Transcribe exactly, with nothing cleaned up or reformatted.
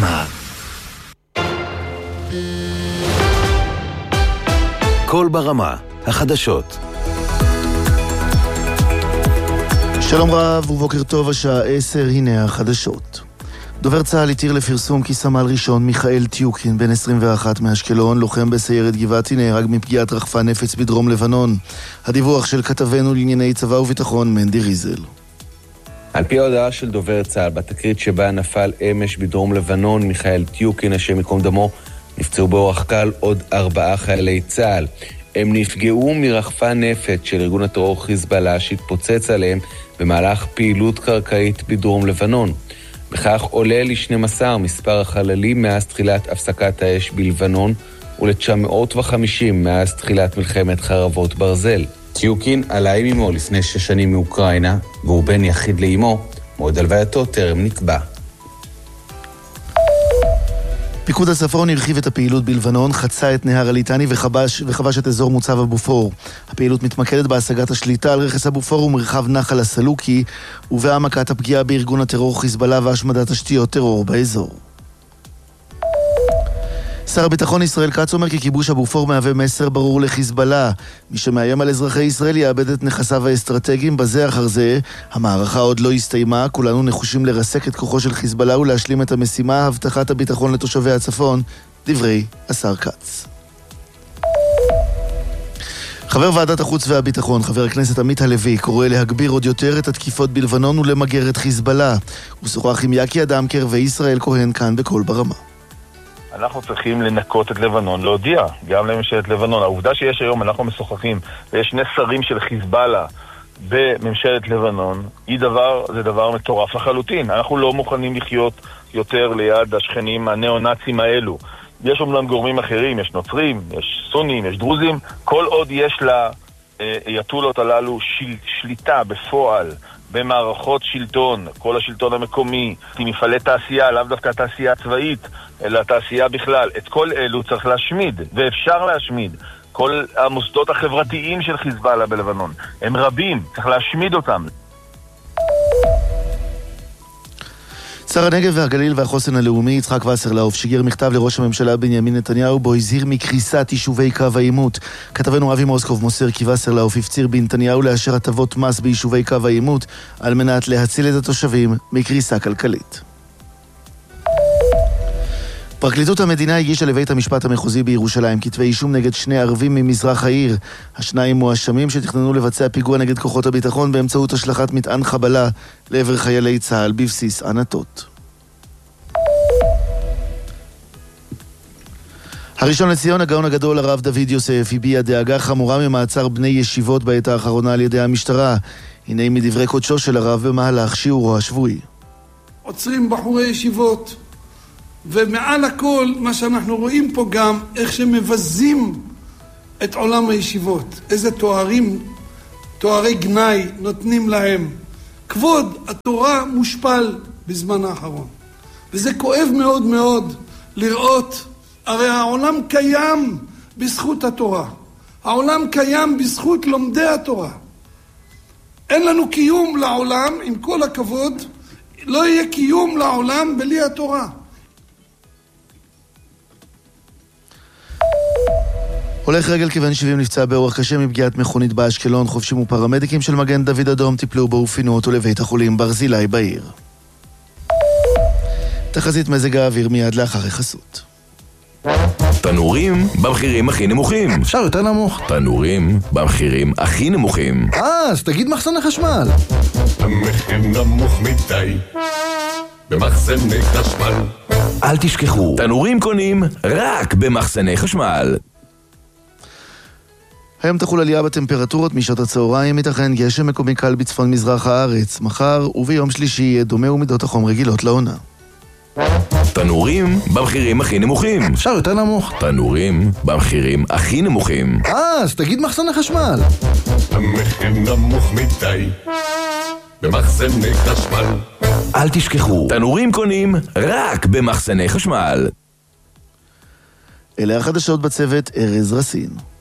ברמה. כל ברמה, החדשות. שלום רב ובוקר טוב, השעה עשר, הנה החדשות. דובר צה"ל התיר לפרסום כי סמל ראשון מיכאל טיוקין, בן עשרים ואחת מאשקלון, לוחם בסיירת גבעתי, נהרג מפגיעת רחפן נפץ בדרום לבנון. הדיווח של כתבנו לענייני צבא וביטחון מנדי ריזל. על פי ההודעה של דובר צה"ל, בתקרית שבה נפל אמש בדרום לבנון, מיכאל טיוקין, השם יקום דמו, נפצעו באורח קל עוד ארבעה חיילי צה"ל. הם נפגעו מרחפן נפץ של ארגון הטרור חיזבאללה שהתפוצץ עליהם במהלך פעילות קרקעית בדרום לבנון. בכך עולה ל-שנים עשר מספר החללים מאז תחילת הפסקת האש בלבנון ול-תשע מאות וחמישים מאז תחילת מלחמת חרבות ברזל. טיוקין עלה עם אמו לפני שש שנים מאוקראינה, והוא בן יחיד לאמו. מועד הלווייתו טרם נקבע. פיקוד הצפון הרחיב את הפעילות בלבנון, חצה את נהר הליטני וחבש, וחבש את אזור מוצב הבופור. הפעילות מתמקדת בהשגת השליטה על רכס הבופור ומרחב נחל הסלוקי, ובהעמקת הפגיעה בארגון הטרור חיזבאללה והשמדת תשתיות טרור באזור. שר הביטחון ישראל כץ אומר כי כיבוש הבופור מהווה מסר ברור לחיזבאללה. מי שמאיים על אזרחי ישראל יאבד את נכסיו האסטרטגיים בזה אחר זה. המערכה עוד לא הסתיימה, כולנו נחושים לרסק את כוחו של חיזבאללה ולהשלים את המשימה, הבטחת הביטחון לתושבי הצפון. דברי השר כץ. חבר ועדת החוץ והביטחון, חבר הכנסת עמית הלוי, קורא להגביר עוד יותר את התקיפות בלבנון ולמגר את חיזבאללה. הוא שוחח עם יקי אדמקר וישראל כהן כאן בכל ברמה. אנחנו צריכים לנקות את לבנון, להודיע גם לממשלת לבנון. העובדה שיש היום, אנחנו משוחחים, ויש שני שרים של חיזבאללה בממשלת לבנון, היא דבר, זה דבר מטורף לחלוטין. אנחנו לא מוכנים לחיות יותר ליד השכנים הנאו-נאצים האלו. יש אומנם גורמים אחרים, יש נוצרים, יש סונים, יש דרוזים, כל עוד יש ליתולות הללו של, שליטה בפועל, במערכות שלטון, כל השלטון המקומי, מפעלי תעשייה, לאו דווקא תעשייה צבאית, אלא תעשייה בכלל. את כל אלו צריך להשמיד, ואפשר להשמיד. כל המוסדות החברתיים של חיזבאללה בלבנון, הם רבים, צריך להשמיד אותם. שר הנגב והגליל והחוסן הלאומי יצחק וסרלאוף שיגר מכתב לראש הממשלה בנימין נתניהו בו הזהיר מקריסת יישובי קו העימות. כתבנו אבי מוסקוב מוסר כי וסרלאוף הפציר בנתניהו לאשר הטבות מס ביישובי קו העימות על מנת להציל את התושבים מקריסה כלכלית. פרקליטות המדינה הגישה לבית המשפט המחוזי בירושלים כתבי אישום נגד שני ערבים ממזרח העיר. השניים מואשמים שתכננו לבצע פיגוע נגד כוחות הביטחון באמצעות השלכת מטען חבלה לעבר חיילי צה"ל בבסיס ענתות. הראשון לציון, הגאון הגדול הרב דוד יוסף, הביע דאגה חמורה ממעצר בני ישיבות בעת האחרונה על ידי המשטרה. הנה מדברי קודשו של הרב במהלך שיעורו השבועי. עוצרים בחורי ישיבות, ומעל הכל מה שאנחנו רואים פה גם איך שמבזים את עולם הישיבות, איזה תוארים, תוארי גנאי נותנים להם. כבוד התורה מושפל בזמן האחרון, וזה כואב מאוד מאוד לראות. הרי העולם קיים בזכות התורה, העולם קיים בזכות לומדי התורה. אין לנו קיום לעולם, עם כל הכבוד, לא יהיה קיום לעולם בלי התורה. הולך רגל כבן שבעים נפצע באורח קשה מפגיעת מכונית באשקלון. חובשים ופרמדיקים של מגן דוד אדום טיפלו בו ופינו אותו לבית החולים ברזילי בעיר. תחזית מזג האוויר מיד לאחר החסות. תנורים במחירים הכי נמוכים. אפשר יותר נמוך. תנורים במחירים הכי נמוכים. אה, אז תגיד מחסני חשמל. המחיר נמוך מדי במחסני חשמל. אל תשכחו, תנורים קונים רק במחסני חשמל. היום תחול עלייה בטמפרטורות משעות הצהריים, מתכן גשם מקומי קל בצפון מזרח הארץ. מחר וביום שלישי יהיה דומה ומידות החום רגילות לעונה. תנורים במחירים הכי נמוכים. אפשר יותר נמוך. תנורים במחירים הכי נמוכים. אה, אז תגיד מחסני חשמל. המחיר נמוך מדי במחסני חשמל. אל תשכחו, תנורים קונים רק במחסני חשמל. אלה החדשות בצוות ארז רסין.